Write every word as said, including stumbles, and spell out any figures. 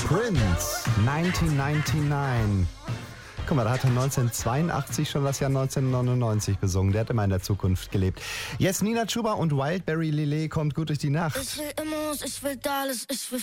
Prince, neunzehnhundertneunundneunzig. Guck mal, da hat er neunzehnhundertzweiundachtzig schon das Jahr neunzehnhundertneunundneunzig gesungen. Der hat immer in der Zukunft gelebt. Jetzt Nina Chuba und Wildberry Lillet kommt gut durch die Nacht. Ich will Immos, ich will alles, ich will